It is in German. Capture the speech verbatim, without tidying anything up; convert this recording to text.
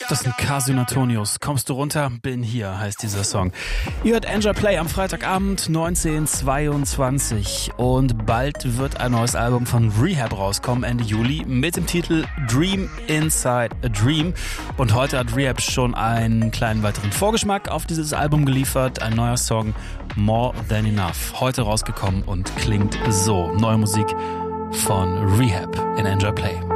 Das sind Casio Antonius. Kommst du runter? Bin hier, heißt dieser Song. Ihr hört Enjoy Play am Freitagabend neunzehn zweiundzwanzig und bald wird ein neues Album von Rehab rauskommen, Ende Juli, mit dem Titel Dream Inside a Dream. Und heute hat Rehab schon einen kleinen weiteren Vorgeschmack auf dieses Album geliefert. Ein neuer Song, More Than Enough, heute rausgekommen und klingt so. Neue Musik von Rehab in Enjoy Play.